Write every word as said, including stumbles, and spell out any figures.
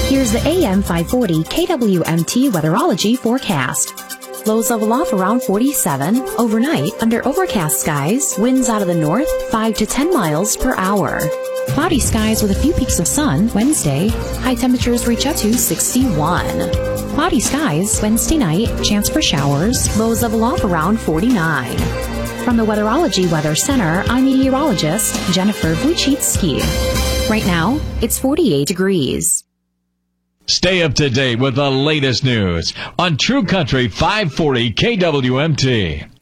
Here's the A M five forty K W M T Weatherology forecast. Lows level off around forty-seven. Overnight, under overcast skies, winds out of the north five to ten miles per hour. Cloudy skies with a few peaks of sun Wednesday. High temperatures reach up to sixty-one. Cloudy skies Wednesday night, chance for showers. Lows level off around forty-nine. From the Weatherology Weather Center, I'm meteorologist Jennifer Wojcicki. Right now, it's forty-eight degrees. Stay up to date with the latest news on True Country five forty K W M T.